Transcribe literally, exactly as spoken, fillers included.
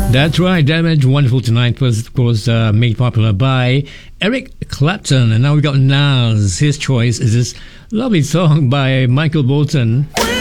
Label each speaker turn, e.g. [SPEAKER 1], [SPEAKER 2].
[SPEAKER 1] That's right. Damage Wonderful Tonight was, of course, uh, made popular by Eric Clapton. And now we've got Nas. His choice is this lovely song by Michael Bolton.